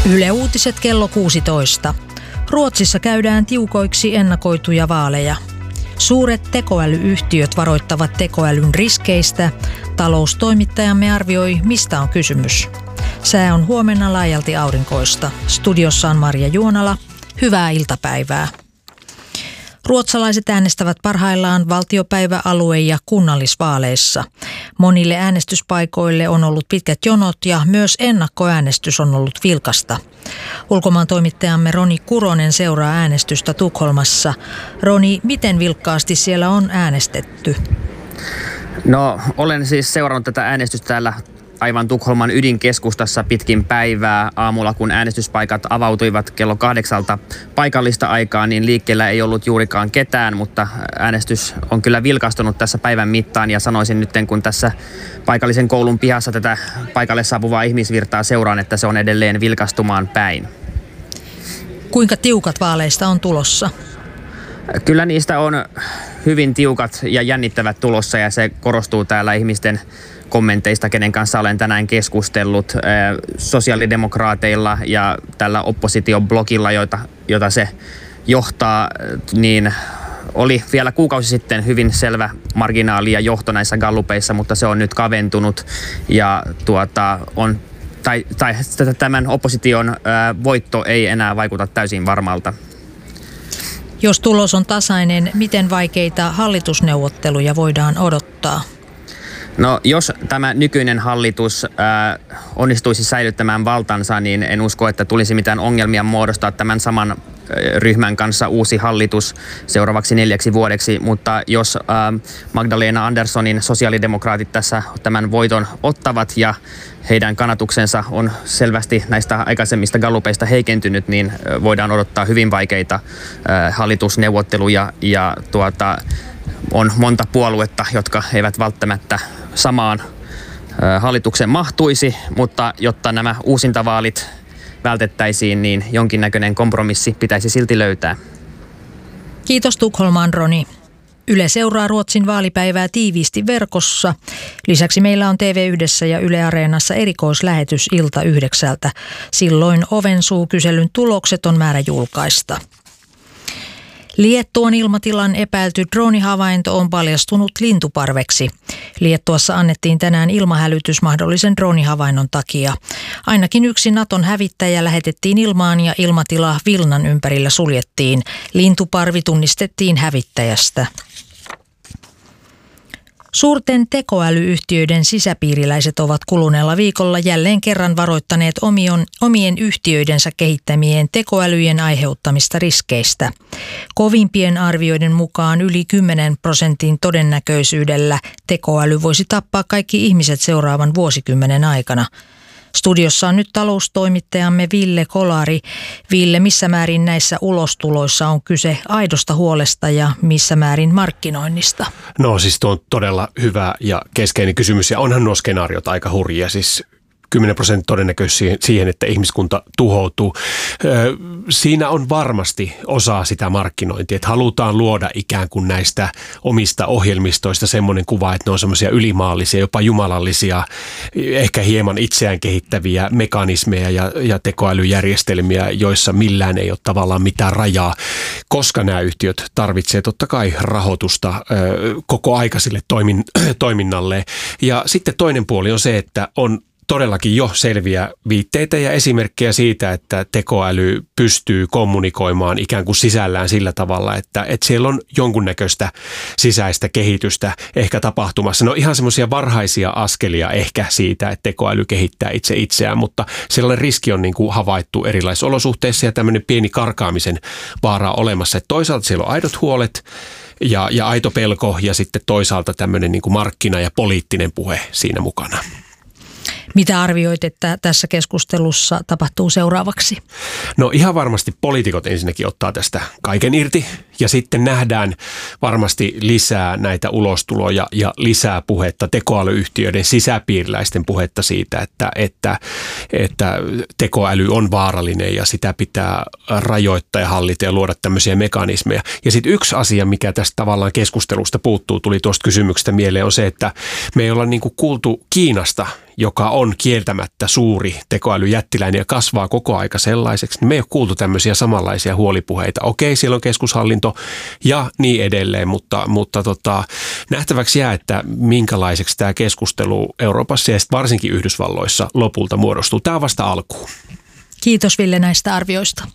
Yle Uutiset kello 16. Ruotsissa käydään tiukoiksi ennakoituja vaaleja. Suuret tekoälyyhtiöt varoittavat tekoälyn riskeistä. Taloustoimittajamme arvioi, mistä on kysymys. Sää on huomenna laajalti aurinkoista. Studiossa on Marja Juonala. Hyvää iltapäivää. Ruotsalaiset äänestävät parhaillaan valtiopäivä-, alue- ja kunnallisvaaleissa. Monille äänestyspaikoille on ollut pitkät jonot ja myös ennakkoäänestys on ollut vilkasta. Ulkomaan toimittajamme Roni Kuronen seuraa äänestystä Tukholmassa. Roni, miten vilkkaasti siellä on äänestetty? No, olen siis seurannut tätä äänestystä täällä aivan Tukholman ydinkeskustassa pitkin päivää. Aamulla, kun äänestyspaikat avautuivat kello 8 paikallista aikaa, niin liikkeellä ei ollut juurikaan ketään, mutta äänestys on kyllä vilkastunut tässä päivän mittaan ja sanoisin nyt, kun tässä paikallisen koulun pihassa tätä paikalle saapuvaa ihmisvirtaa seuraan, että se on edelleen vilkastumaan päin. Kuinka tiukat vaaleista on tulossa? Kyllä niistä on hyvin tiukat ja jännittävät tulossa ja se korostuu täällä ihmisten kommenteista, kenen kanssa olen tänään keskustellut. Sosiaalidemokraateilla ja tällä oppositioblogilla, jota se johtaa, niin oli vielä kuukausi sitten hyvin selvä marginaali ja johto näissä gallupeissa, mutta se on nyt kaventunut ja tämän opposition voitto ei enää vaikuta täysin varmalta. Jos tulos on tasainen, miten vaikeita hallitusneuvotteluja voidaan odottaa? No, jos tämä nykyinen hallitus onnistuisi säilyttämään valtansa, niin en usko, että tulisi mitään ongelmia muodostaa tämän saman ryhmän kanssa uusi hallitus seuraavaksi 4 vuodeksi. Mutta jos Magdalena Anderssonin sosiaalidemokraatit tässä tämän voiton ottavat ja heidän kannatuksensa on selvästi näistä aikaisemmista gallupeista heikentynyt, niin voidaan odottaa hyvin vaikeita hallitusneuvotteluja ja on monta puoluetta, jotka eivät välttämättä samaan hallitukseen mahtuisi, mutta jotta nämä uusintavaalit vältettäisiin, niin jonkinnäköinen kompromissi pitäisi silti löytää. Kiitos Tukholmaan, Roni. Yle seuraa Ruotsin vaalipäivää tiiviisti verkossa. Lisäksi meillä on TV1 ja Yle Areenassa erikoislähetys ilta 9. Silloin ovensuukyselyn tulokset on määrä julkaista. Liettuan ilmatilan epäilty droonihavainto on paljastunut lintuparveksi. Liettuassa annettiin tänään ilmahälytys mahdollisen droonihavainnon takia. Ainakin yksi Naton hävittäjä lähetettiin ilmaan ja ilmatila Vilnan ympärillä suljettiin. Lintuparvi tunnistettiin hävittäjästä. Suurten tekoälyyhtiöiden sisäpiiriläiset ovat kuluneella viikolla jälleen kerran varoittaneet omien yhtiöidensä kehittämien tekoälyjen aiheuttamista riskeistä. Kovimpien arvioiden mukaan yli 10% todennäköisyydellä tekoäly voisi tappaa kaikki ihmiset seuraavan vuosikymmenen aikana. Studiossa on nyt taloustoimittajamme Ville Kolari. Ville, missä määrin näissä ulostuloissa on kyse aidosta huolesta ja missä määrin markkinoinnista? No siis tuo on todella hyvä ja keskeinen kysymys ja onhan nuo skenaariot aika hurjia. Siis 10% todennäköisesti siihen, että ihmiskunta tuhoutuu. Siinä on varmasti osa sitä markkinointia, että halutaan luoda ikään kuin näistä omista ohjelmistoista semmoinen kuva, että ne on semmoisia ylimaallisia, jopa jumalallisia, ehkä hieman itseään kehittäviä mekanismeja ja tekoälyjärjestelmiä, joissa millään ei ole tavallaan mitään rajaa, koska nämä yhtiöt tarvitsee totta kai rahoitusta koko aikaiselle toiminnalle. Ja sitten toinen puoli on se, että on todellakin jo selviä viitteitä ja esimerkkejä siitä, että tekoäly pystyy kommunikoimaan ikään kuin sisällään sillä tavalla, että siellä on jonkunnäköistä sisäistä kehitystä ehkä tapahtumassa. No ihan semmoisia varhaisia askelia ehkä siitä, että tekoäly kehittää itseään, mutta sellainen riski on niin kuin havaittu erilaisissa olosuhteissa ja tämmöinen pieni karkaamisen vaara on olemassa. Että toisaalta siellä on aidot huolet ja aito pelko ja sitten toisaalta tämmöinen niin kuin markkina- ja poliittinen puhe siinä mukana. Mitä arvioit, että tässä keskustelussa tapahtuu seuraavaksi? No ihan varmasti poliitikot ensinnäkin ottaa tästä kaiken irti ja sitten nähdään varmasti lisää näitä ulostuloja ja lisää puhetta tekoälyyhtiöiden sisäpiiriläisten puhetta siitä, että tekoäly on vaarallinen ja sitä pitää rajoittaa ja hallita ja luoda tämmöisiä mekanismeja. Ja sitten yksi asia, mikä tästä tavallaan keskustelusta puuttuu, tuli tuosta kysymyksestä mieleen, on se, että me ei olla niin kuin kuultu Kiinasta joka on kieltämättä suuri tekoälyjättiläinen ja kasvaa koko aika sellaiseksi, niin me ei ole kuultu tämmöisiä samanlaisia huolipuheita. Okei, siellä on keskushallinto ja niin edelleen, mutta nähtäväksi jää, että minkälaiseksi tämä keskustelu Euroopassa ja varsinkin Yhdysvalloissa lopulta muodostuu. Tämä on vasta alkuun. Kiitos Ville näistä arvioista.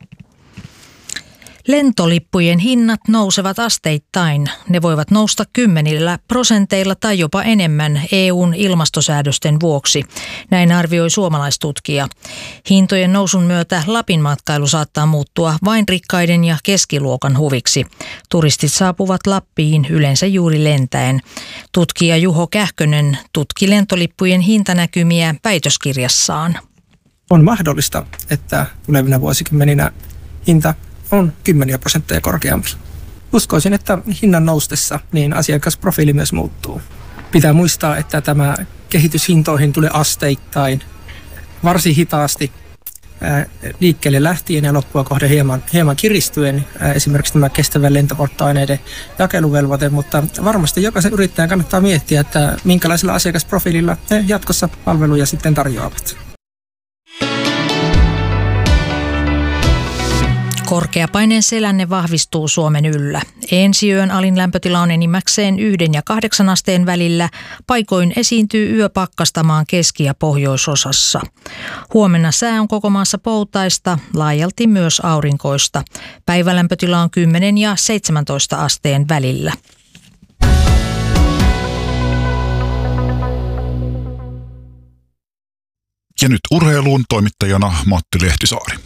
Lentolippujen hinnat nousevat asteittain. Ne voivat nousta 10% tai jopa enemmän EU:n ilmastosäädösten vuoksi. Näin arvioi suomalaistutkija. Hintojen nousun myötä Lapin matkailu saattaa muuttua vain rikkaiden ja keskiluokan huviksi. Turistit saapuvat Lappiin yleensä juuri lentäen. Tutkija Juho Kähkönen tutki lentolippujen hintanäkymiä väitöskirjassaan. On mahdollista, että tulevina vuosikymmeninä hinta on 10% korkeampi. Uskoisin, että hinnan noustessa niin asiakasprofiili myös muuttuu. Pitää muistaa, että tämä kehitys hintoihin tulee asteittain, varsin hitaasti liikkeelle lähtien ja loppua kohden hieman kiristyen. Esimerkiksi tämä kestävän lentopolttoaineiden jakeluvelvoite, mutta varmasti jokaisen yrittäjän kannattaa miettiä, että minkälaisella asiakasprofiililla he jatkossa palveluja sitten tarjoavat. Korkeapaineen selänne vahvistuu Suomen yllä. Ensi yön alin lämpötila on enimmäkseen 1 ja 8 asteen välillä. Paikoin esiintyy yöpakkastamaan keski- ja pohjoisosassa. Huomenna sää on koko maassa poutaista, laajalti myös aurinkoista. Päivälämpötila on 10 ja 17 asteen välillä. Ja nyt urheiluun toimittajana Matti Lehtisaari.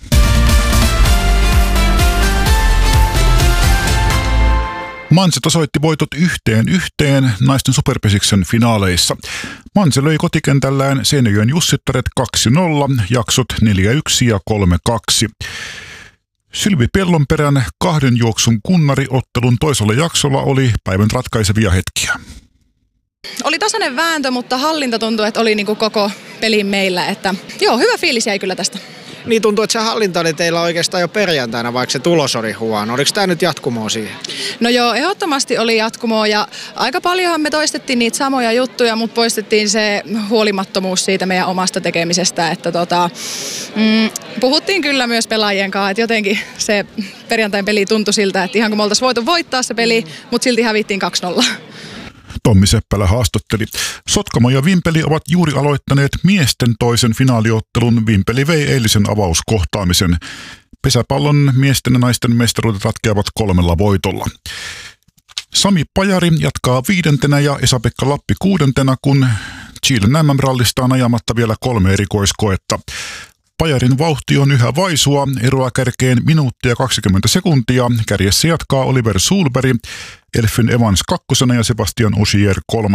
Manse tasoitti voitot 1-1 naisten superpesiksen finaaleissa. Manse löi kotikentällään Seinäjoen Jussittaret 2-0, jaksot 4-1 ja 3-2. Sylvi Pellonperän 2 juoksun kunnari ottelun toisella jaksolla oli päivän ratkaisevia hetkiä. Oli tasainen vääntö, mutta hallinta tuntui, että oli niinku koko pelin meillä. Että, hyvä fiilis jäi kyllä tästä. Niin tuntuu, että se hallinta oli teillä oikeastaan jo perjantaina, vaikka se tulos oli huono. Oliko tämä nyt jatkumoa siihen? No joo, ehdottomasti oli jatkumoa ja aika paljonhan me toistettiin niitä samoja juttuja, mutta poistettiin se huolimattomuus siitä meidän omasta tekemisestä. Että puhuttiin kyllä myös pelaajien kanssa, että jotenkin se perjantain peli tuntui siltä, että ihan kun me oltaisiin voitu voittaa se peli, mutta silti hävittiin 2-0. Tommi Seppälä haastatteli. Sotkamo ja Vimpeli ovat juuri aloittaneet miesten toisen finaaliottelun. Vimpeli vei eilisen avauskohtaamisen. Pesäpallon miesten ja naisten mestaruudet ratkeavat 3 voitolla. Sami Pajari jatkaa 5. ja Esa-Pekka Lappi 6, kun Chilen MM-rallista on ajamatta vielä 3 erikoiskoetta. Pajarin vauhti on yhä vaisua, eroa kärkeen minuuttia 20 sekuntia. Kärjessä jatkaa Oliver Sulberg, Elfyn Evans 2 ja Sebastian Ogier 3.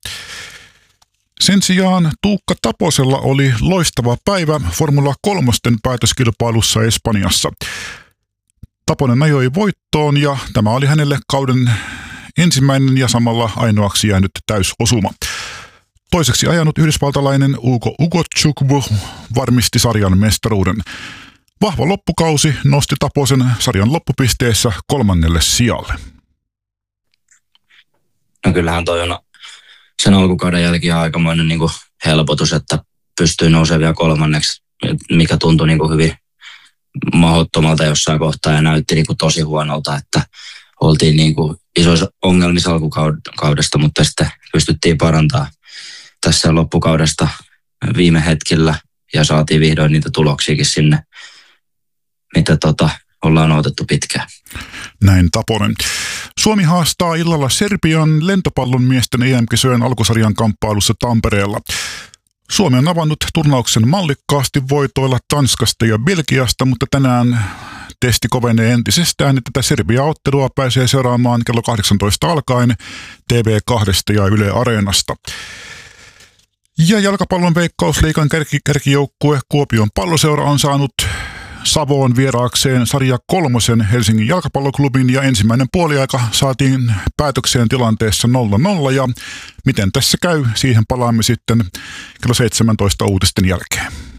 Sen sijaan Tuukka Taposella oli loistava päivä Formula 3 päätöskilpailussa Espanjassa. Taponen ajoi voittoon ja tämä oli hänelle kauden ensimmäinen ja samalla ainoaksi jäänyt täysosuma. Toiseksi ajanut yhdysvaltalainen Ugo Ugotchukwu varmisti sarjan mestaruuden. Vahva loppukausi nosti Taposen sarjan loppupisteessä 3. sijalle. No kyllähän toi on sen alkukauden jälkeen aikamoinen niin kuin helpotus, että pystyy nousemaan vielä 3, mikä tuntui niin kuin hyvin mahdottomalta jossain kohtaa ja näytti niin kuin tosi huonolta, että oltiin niin kuin isoissa ongelmissa alkukaudesta, mutta sitten pystyttiin parantamaan tässä loppukaudesta viime hetkellä ja saatiin vihdoin niitä tuloksiakin sinne, mitä ollaan odotettu pitkään. Näin Taponen. Suomi haastaa illalla Serbian lentopallon miesten EM-kisojen alkusarjan kamppailussa Tampereella. Suomi on avannut turnauksen mallikkaasti voitoilla Tanskasta ja Belgiasta, mutta tänään testi kovenee entisestään, että tätä Serbia-ottelua pääsee seuraamaan kello 18 alkaen TV2 ja Yle Areenasta. Ja jalkapallon Veikkausliigan kärkijoukkue Kuopion Palloseura on saanut Savoon vieraakseen sarja 3 Helsingin jalkapalloklubin ja ensimmäinen puoliaika saatiin päätökseen tilanteessa 0-0 ja miten tässä käy, siihen palaamme sitten kello 17 uutisten jälkeen.